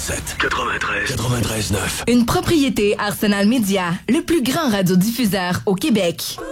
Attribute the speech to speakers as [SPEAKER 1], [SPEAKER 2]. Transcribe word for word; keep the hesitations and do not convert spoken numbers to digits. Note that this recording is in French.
[SPEAKER 1] quatre-vingt-sept, quatre-vingt-treize, quatre-vingt-treize neuf.
[SPEAKER 2] Une propriété Arsenal Média, le plus grand radiodiffuseur au Québec.